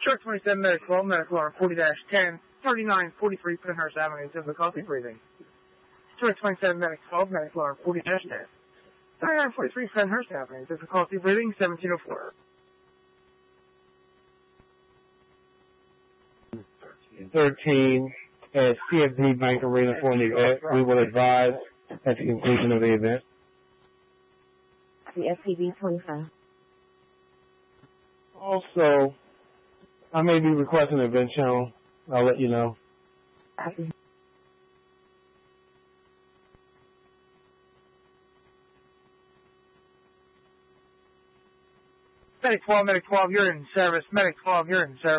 Shark 27, Medic 12, Medic alarm 40-10, 3943 Penhurst Avenue, difficulty breathing. Shark 27, Medic 12, Medic alarm 40-10, 3943 Penhurst Avenue, difficulty breathing, 1704. 13 at CFD Bank Arena for the event. We will advise at the conclusion of the event. The FPV 25. Also, I may be requesting an event channel. I'll let you know. Copy. Medic 12, you're in service. Medic 12, you're in service.